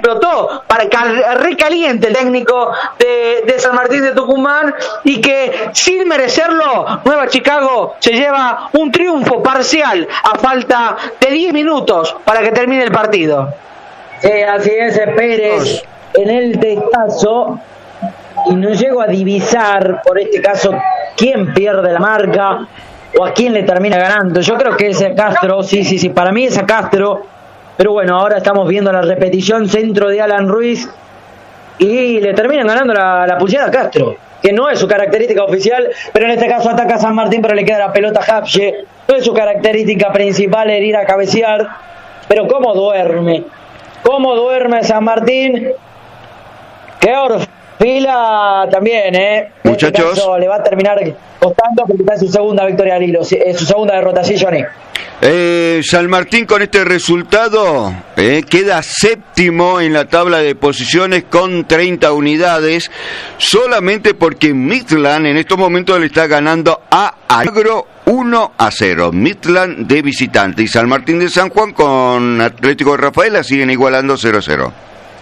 explotó para que recaliente el técnico de San Martín de Tucumán, y que sin merecerlo Nueva Chicago se lleva un triunfo parcial a falta de 10 minutos para que termine el partido. Así es, Pérez, en el caso, y no llego a divisar por este caso quién pierde la marca o a quién le termina ganando. Yo creo que es a Castro, sí, para mí es a Castro, pero bueno, ahora estamos viendo la repetición, centro de Alan Ruiz, y le terminan ganando la pulseada a Castro, que no es su característica oficial, pero en este caso ataca a San Martín, pero le queda la pelota a Hapche. No es su característica principal el ir a cabecear, pero cómo duerme San Martín, que Orfila también, muchachos, este caso le va a terminar costando, porque está en su segunda victoria al hilo, su segunda derrota, sí, Johnny. San Martín con este resultado queda séptimo en la tabla de posiciones con 30 unidades, solamente porque Midland en estos momentos le está ganando a Almagro 1-0, Midland de visitante, y San Martín de San Juan con Atlético de Rafaela siguen igualando 0-0.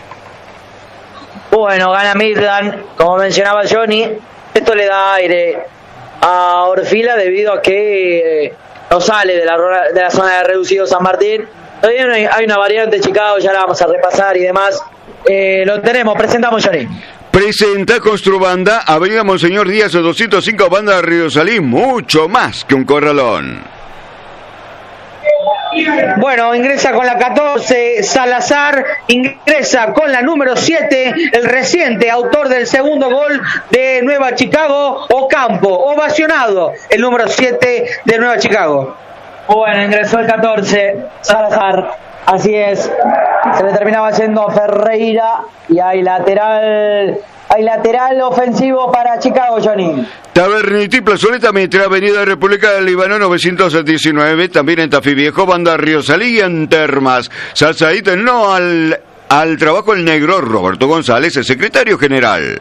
Bueno, gana Midland, como mencionaba Johnny. Esto le da aire a Orfila debido a que no sale de la zona de reducido San Martín. Todavía hay una variante Chicago, ya la vamos a repasar y demás. Lo tenemos, presentamos, Johnny. Presenta Construbanda, Avenida Monseñor Díaz 205, Banda de Río Salí, mucho más que un corralón. Bueno, ingresa con la 14 Salazar, ingresa con la número 7 el reciente autor del segundo gol de Nueva Chicago, Ocampo, ovacionado el número 7 de Nueva Chicago. Bueno, ingresó el 14 Salazar, así es, se le terminaba yendo a Ferreira y hay lateral ofensivo para Chicago, Johnny. Taberniti, Plazoleta, Mitre, Avenida República del Líbano 919, también en Tafí Viejo, Banda Río Salí y en Termas. Salsaíta, no al trabajo el negro Roberto González, el secretario general.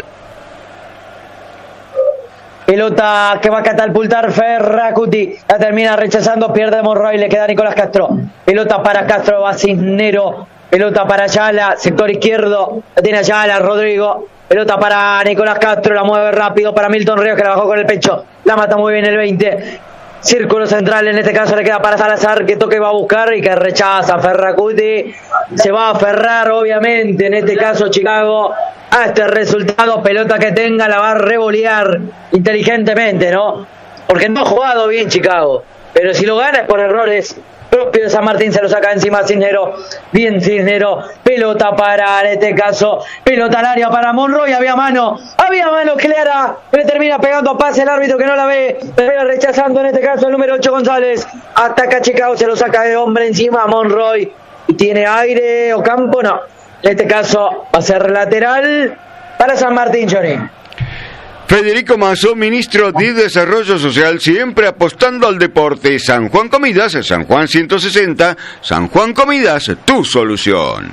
Pelota que va a catapultar Ferracuti, la termina rechazando, pierde Monroy, le queda Nicolás Castro. Pelota para Castro, va Cisnero. Pelota para Ayala, sector izquierdo, la tiene Ayala, Rodrigo. Pelota para Nicolás Castro, la mueve rápido para Milton Ríos, que la bajó con el pecho. La mata muy bien el 20. Círculo central, en este caso le queda para Salazar, que toque va a buscar y que rechaza. Ferracuti se va a aferrar, obviamente, en este caso Chicago, a este resultado. Pelota que tenga, la va a revolear inteligentemente, ¿no? Porque no ha jugado bien Chicago, pero si lo gana es por errores propio de San Martín, se lo saca encima Cisnero. Bien Cisnero, pelota para, en este caso, pelota al área para Monroy, había mano clara, le termina pegando pase el árbitro que no la ve, termina rechazando en este caso el número 8 González, ataca Chicago, se lo saca de hombre encima a Monroy, y tiene aire o campo, no, en este caso va a ser lateral para San Martín, Johnny. Federico Mazón, ministro de Desarrollo Social, siempre apostando al deporte. San Juan Comidas, San Juan 160, San Juan Comidas, tu solución.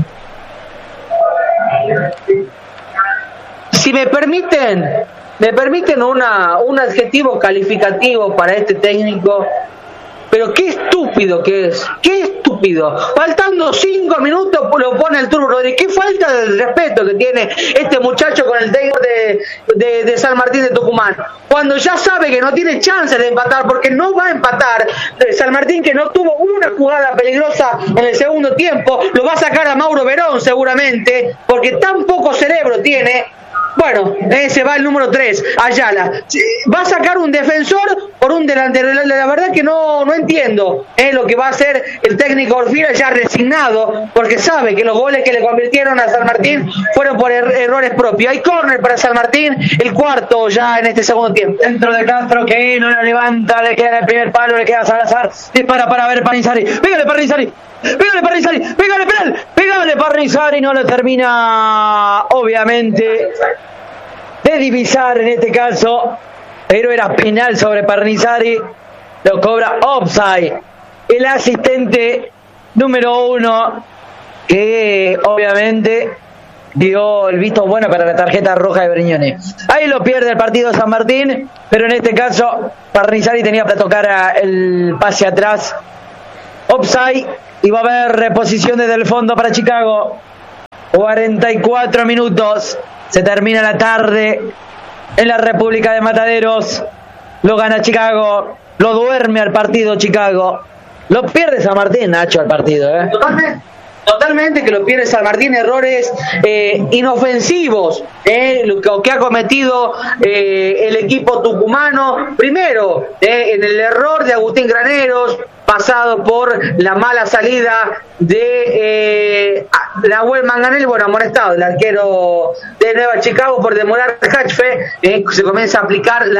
Si me permiten un adjetivo calificativo para este técnico, pero qué estúpido que es, qué estúpido. Faltando 5 minutos lo pone el Turbo Rodríguez. Qué falta de respeto que tiene este muchacho con el técnico de San Martín de Tucumán. Cuando ya sabe que no tiene chance de empatar, porque no va a empatar. San Martín, que no tuvo una jugada peligrosa en el segundo tiempo, lo va a sacar a Mauro Verón seguramente, porque tan poco cerebro tiene. Bueno, ese va el número 3, Ayala. Va a sacar un defensor por un delantero. La verdad que no entiendo lo que va a hacer el técnico Orfila, ya resignado, porque sabe que los goles que le convirtieron a San Martín fueron por errores propios. Hay córner para San Martín, el cuarto ya en este segundo tiempo. Dentro de Castro, que no lo levanta, le queda en el primer palo, le queda a Salazar, dispara para ver Parrizari. Pégale Parrizari, pégale Parrizari, no lo termina, obviamente, de divisar en este caso, pero era penal sobre Parrizari, lo cobra offside el asistente número 1, que obviamente dio el visto bueno para la tarjeta roja de Brignone. Ahí lo pierde el partido San Martín, pero en este caso Parrizari tenía para tocar el pase atrás, offside, y va a haber reposición desde el fondo para Chicago. 44 minutos. Se termina la tarde en la República de Mataderos. Lo gana Chicago. Lo duerme al partido Chicago. Lo pierde San Martín, Nacho, al partido, ¿eh? Totalmente que lo pierde San Martín, errores inofensivos lo que ha cometido el equipo tucumano. Primero, en el error de Agustín Graneros, pasado por la mala salida de Nahuel Manganel, bueno, amonestado el arquero de Nueva Chicago por demorar Hatchfe, se comienza a aplicar la